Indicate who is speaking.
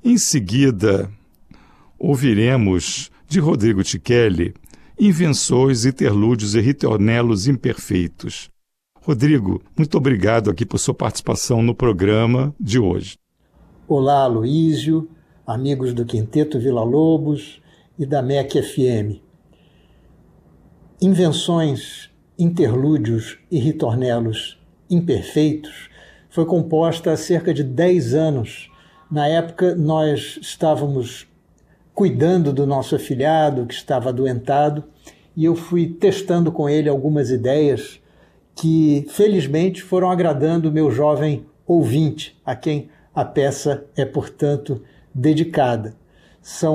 Speaker 1: Em seguida, ouviremos de Rodrigo Tichelli Invenções, Interlúdios e Ritornelos Imperfeitos. Rodrigo, muito obrigado aqui por sua participação no programa de hoje.
Speaker 2: Olá, Aloísio, amigos do Quinteto Villa-Lobos e da MEC FM. Invenções, Interlúdios e Ritornelos Imperfeitos foi composta há cerca de 10 anos. Na época, nós estávamos cuidando do nosso afilhado, que estava adoentado, e eu fui testando com ele algumas ideias que, felizmente, foram agradando o meu jovem ouvinte, a quem a peça é, portanto, dedicada. São